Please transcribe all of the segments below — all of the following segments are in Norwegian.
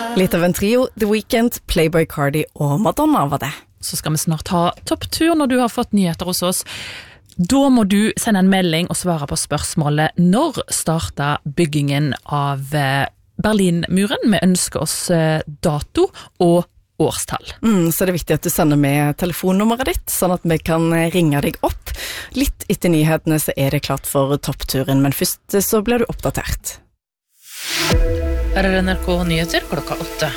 Litt av en trio, The Weeknd, Playboi Carti og Madonna var det. Så skal vi snart ha topptur når du har fått nyheter hos oss. Da må du sende en melding og svare på spørsmålet når startet byggingen av Berlinmuren. Vi ønsker oss dato og årstall. Så det er viktig at du sender med telefonnummeret ditt, sånn at vi kan ringe deg opp. Litt etter nyhetene så er det klart for toppturen, men først så blir du oppdatert. Her er NRK Nyheter klokka 8.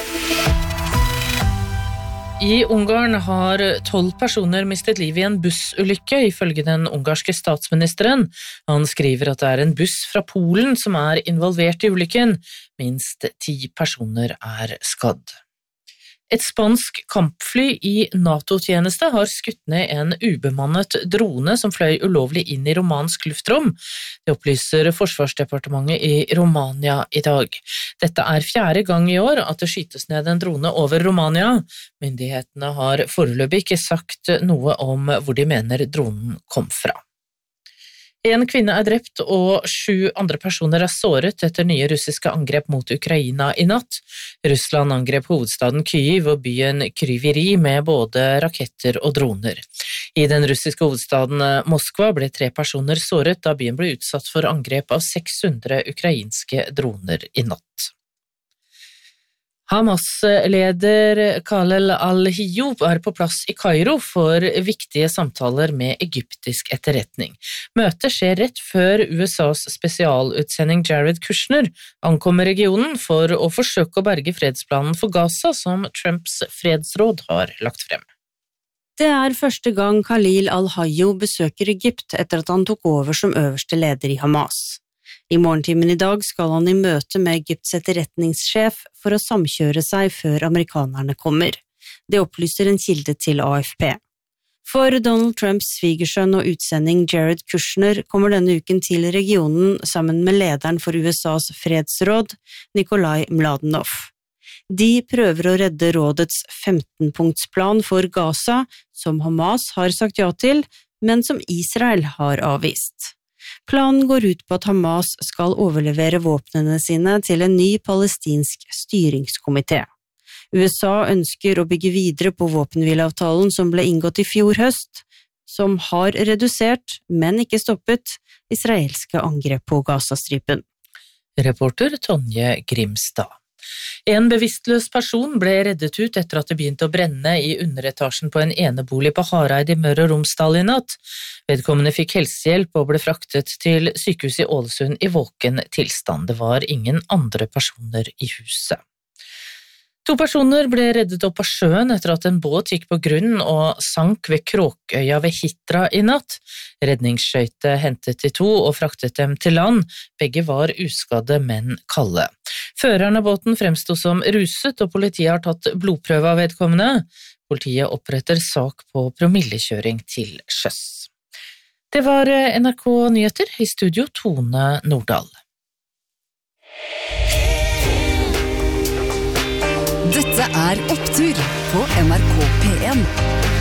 I Ungarn har 12 personer mistet liv i en bussulykke, ifølge den ungarske statsministeren. Han skriver at det er en buss fra Polen som er involvert i ulykken. Minst 10 personer er skadd. Et spansk kampfly i NATO-tjeneste har skutt ned en ubemannet drone som fløy ulovlig inn i romansk luftrom. Det opplyser Forsvarsdepartementet i Romania i dag. Dette er 4. gang i år at det skytes ned en drone over Romania. Myndighetene har foreløpig ikke sagt noe om hvor de mener dronen kom fra. En kvinne er drept og 7 andre personer er såret etter nye russiske angrep mot Ukraina i natt. Russland angrep hovedstaden Kyiv og byen Kryviri med både raketter og droner. I den russiske hovedstaden Moskva ble 3 personer såret da byen ble utsatt for angrep av 600 ukrainske droner i natt. Hamas-leder Khaled al-Hiyub er på plass i Kairo for viktige samtaler med egyptisk etterretning. Møtet skjer rett før USAs spesialutsending Jared Kushner ankommer regionen for å forsøke å berge fredsplanen for Gaza som Trumps fredsråd har lagt frem. Det er første gang Khalil al-Hiyub besøker Egypt etter at han tok over som øverste leder i Hamas. I morgentimen i dag skal han i møte med Egypts etterretningssjef for å samkjøre seg før amerikanerne kommer. Det opplyser en kilde til AFP. For Donald Trumps svigersønn og utsending Jared Kushner kommer denne uken til regionen sammen med lederen for USAs fredsråd, Nikolai Mladenov. De prøver å redde rådets 15-punktsplan for Gaza, som Hamas har sagt ja til, men som Israel har avvist. Planen går ut på at Hamas skal overlevere våpnene sine til en ny palestinsk styringskomité. USA ønsker å bygge videre på våpenhvileavtalen som ble inngått i fjor høst, som har redusert, men ikke stoppet, israelske angrep på Gazastripen. Reporter Tonje Grimstad. En bevisstløs person ble reddet ut etter at det begynte å brenne i underetasjen på en enebolig på Hareid i Møre og Romsdal i natt. Vedkommende fikk helsehjelp og ble fraktet til sykehuset i Ålesund i våken tilstand. Det var ingen andre personer i huset. 2 personer ble reddet opp av sjøen etter at en båt gikk på grunn og sank ved Kråkøya ved Hitra i natt. Redningsskøyte hentet de 2 og fraktet dem til land. Begge var uskadde, men kalde. Føreren av båten fremsto som ruset, og politiet har tatt blodprøve av vedkommende. Politiet oppretter sak på promillekjøring til sjøs. Det var NRK Nyheter, i studio Tone Nordahl. Dette er Opptur på NRK P1.